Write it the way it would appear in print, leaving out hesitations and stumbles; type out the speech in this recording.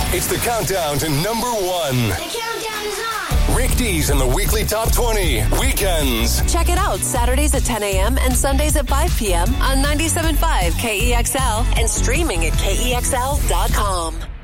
It's the countdown to number one. The countdown is on. Rick D's in the weekly top 20 weekends. Check it out Saturdays at 10 a.m. and Sundays at 5 p.m. on 97.5 KEXL and streaming at KEXL.com.